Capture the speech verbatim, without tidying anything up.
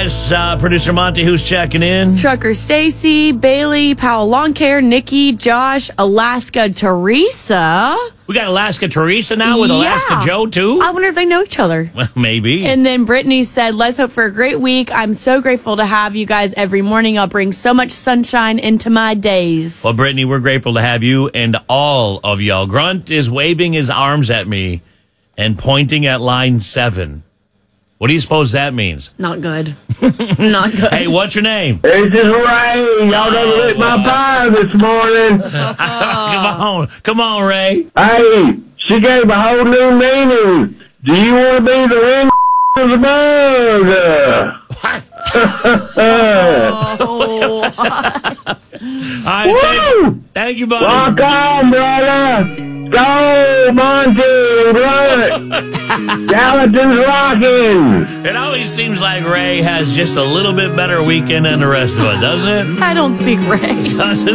guys. Uh, Producer Monty, who's checking in? Trucker Stacy, Bailey, Powell Lawn Care, Nikki, Josh, Alaska Teresa. We got Alaska Teresa now with Yeah. Alaska Joe, too? I wonder if they know each other. Well, maybe. And then Brittany said, let's hope for a great week. I'm so grateful to have you guys every morning. I'll bring so much sunshine into my days. Well, Brittany, we're grateful to have you and all of y'all. Grunt is waving his arms at me and pointing at line seven. What do you suppose that means? Not good. Not good. Hey, what's your name? This is Ray. Y'all done lit my fire this morning. Come on. Come on, Ray. Hey, she gave a whole new meaning. Do you want to be the ring of the bug? Oh. All right, Woo! thank, thank you, buddy. Rock on, brother. Go, Monty, Grunt. Gallatin's rocking. It always seems like Ray has just a little bit better weekend than the rest of us, doesn't it? I don't speak Ray. Doesn't